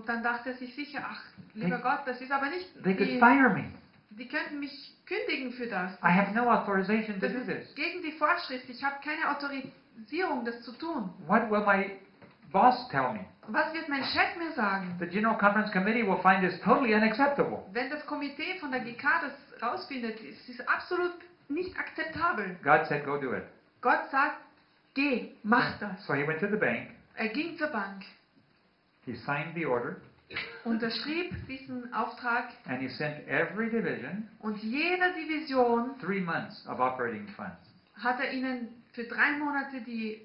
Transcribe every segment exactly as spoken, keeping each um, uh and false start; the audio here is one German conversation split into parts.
Und dann dachte er sich sicher, ach, lieber Gott, das ist aber nicht, They could die, fire me. die könnten mich kündigen für das. I have no authorization to Das do ist this. gegen die Vorschrift. Ich habe keine Autorisierung, das zu tun. What will my boss tell me? Was wird mein Chef mir sagen? The General Conference Committee will find this totally unacceptable. Wenn das Komitee von der G K das rausfindet, ist es absolut nicht akzeptabel. God said, go do it. Gott sagt, geh, mach das. So he went to the bank. Er ging zur Bank, He signed the order. unterschrieb diesen Auftrag And he sent every division und jeder Division three months of operating funds. hat er ihnen für drei Monate die,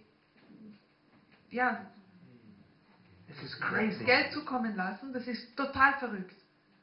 ja, This is crazy. Geld zukommen lassen. Das ist total verrückt.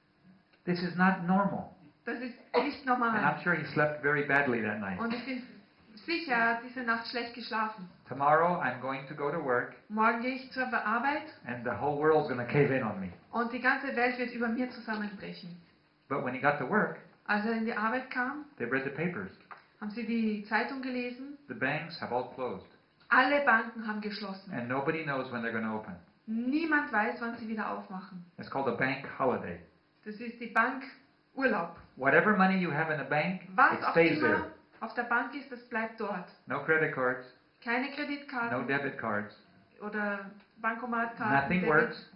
This is not normal. Das ist nicht And normal. I'm sure he slept very badly that night. Und ich bin sicher, er hat diese Nacht schlecht geschlafen. Tomorrow I'm going to go to work Morgen gehe ich zur Arbeit and the whole world's going to cave in on me. und die ganze Welt wird über mir zusammenbrechen. But when he got to work, Als er in die Arbeit kam, they read the papers. haben sie die Zeitung gelesen. The banks have all closed. Alle Banken haben geschlossen. And nobody knows when they're going to open. Niemand weiß, wann sie wieder aufmachen. It's called a bank holiday. Das ist die Bank Urlaub. Whatever money you have in a bank, Was it auch stays immer there. auf der Bank ist, das bleibt dort. No credit cards, Keine no Kreditkarten debit cards. oder Bankomatkarten. Nothing Debit. works.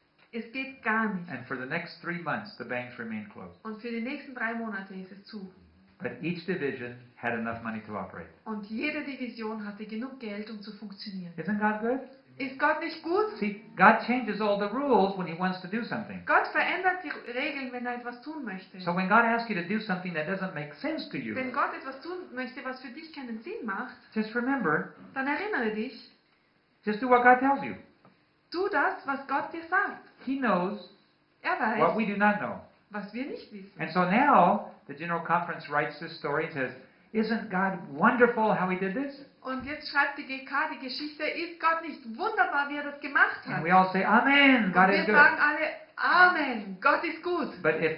Es geht gar nicht. And for the next three months, the banks remain closed. Und für die nächsten drei Monate ist es zu. But each division had enough money to operate. Und jede Division hatte genug Geld, um zu funktionieren. Isn't God good? Ist Gott nicht gut? See, God changes all the rules when He wants to do something. Gott verändert die Regeln, wenn er etwas tun möchte. So when God asks you to do something that doesn't make sense to you, Wenn Gott etwas tun möchte, was für dich keinen Sinn macht, just remember, dann erinnere dich, just do what God tells you. tu das, was Gott dir sagt. He knows Er what weiß, we do not know. was wir nicht wissen. And so now, the General Conference writes this story and says, isn't God wonderful how He did this? Und jetzt schreibt die G K die Geschichte, ist Gott nicht wunderbar, wie er das gemacht hat? And we all say, Amen, Und God wir is good. sagen alle, Amen, Gott ist gut. But if,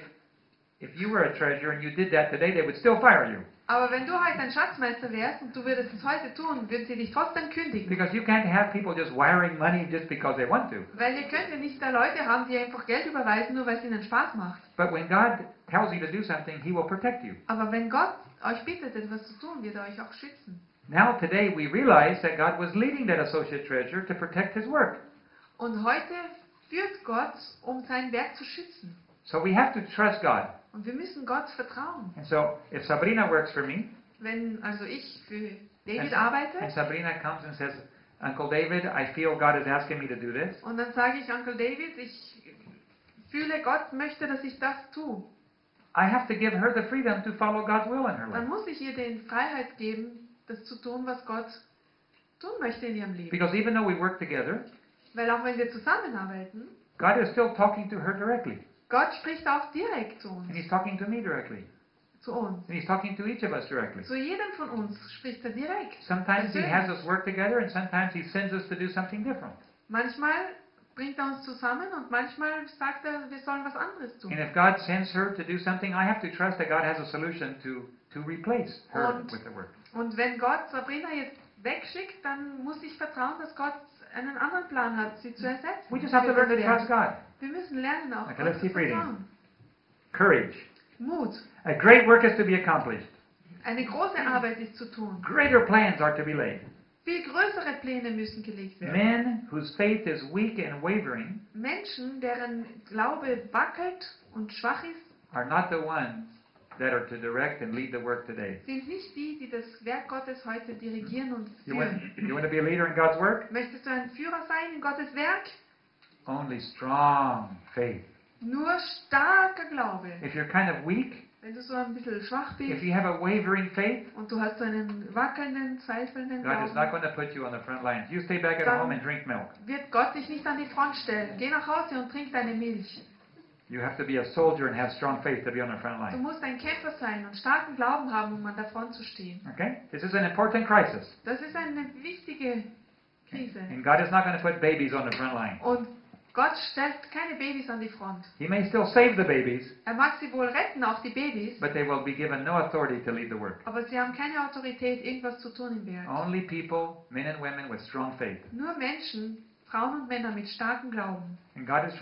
if you were a treasurer and you did that today, they would still fire you. Aber wenn du heute ein Schatzmeister wärst und du würdest es heute tun, würden sie dich trotzdem kündigen. Because you can't have people just wiring money just because they want to. Weil ihr könnt ja nicht da Leute haben, die einfach Geld überweisen, nur weil es ihnen Spaß macht. But when God tells you to do something, He will protect you. Aber wenn Gott euch bittet, etwas zu tun, wird er euch auch schützen. Now today we realize that God was leading that associate treasurer to protect his work. Und heute führt Gott, um sein Werk zu schützen. So we have to trust God. Und wir müssen Gott vertrauen. And so if Sabrina works for me, Wenn also ich für David and, arbeite and Sabrina comes and says, Uncle David, I feel God is asking me to do this. und dann sage ich, Onkel David, ich fühle, Gott möchte, dass ich das tue, I have to give her the freedom to follow God's will in her dann life. muss ich ihr die Freiheit geben, das zu tun, was Gott tun möchte in ihrem Leben. Because even though we work together, Weil auch wenn wir zusammenarbeiten, God is still talking to her directly. Gott spricht auch direkt zu And uns, He's talking to me directly. zu uns. And He's talking to each of us directly. Zu jedem von uns spricht er direkt. Sometimes He Persönlich. has us work together and sometimes He sends us to do something different. Manchmal bringt er uns zusammen und manchmal sagt er, wir sollen was anderes tun. And if God sends her to do something, I have to trust that God has a solution to, to replace her Und- with the work. Und wenn Gott Sabrina jetzt wegschickt, dann muss ich vertrauen, dass Gott einen anderen Plan hat, sie zu ersetzen. We just have to Für learn to das trust Werk. God. Wir müssen lernen, auch Okay, Gott let's zu keep reading. vertrauen. Courage. Mut. A great work is to be accomplished. Eine große Arbeit ist zu tun. Greater plans are to be laid. Viel größere Pläne müssen gelegt werden. Men whose faith is weak and wavering Menschen, deren Glaube wackelt und schwach ist, are not the ones that are to direct and lead the work today. sind nicht die, die das Werk Gottes heute dirigieren und You want, führen. you want to be a leader in God's work? Möchtest du ein Führer sein in Gottes Werk? Only strong faith. Nur starker Glaube. If you're kind of weak, Wenn du so ein bisschen schwach if bist you have a wavering faith, und du hast so einen wackelnden, zweifelnden God is not Glauben, going to put you on the front lines. You stay back at Dann- home and drink milk. wird Gott dich nicht an die Front stellen. Geh nach Hause und trink deine Milch. You have to be a soldier and have strong faith to be on the front Du line. musst ein Kämpfer sein und starken Glauben haben, um an der Front zu stehen. Okay? This is an important crisis. Das ist eine wichtige Krise. And God is not going to put babies on the front line. Und Gott stellt keine Babys an die Front. He may still save the babies, Er mag sie wohl retten, auch die Babys, but they will be given no authority to lead the work. aber sie haben keine Autorität, irgendwas zu tun im Werk. Only people, men and women with strong faith. Nur Menschen, Frauen und Männer mit starkem Glauben. And God is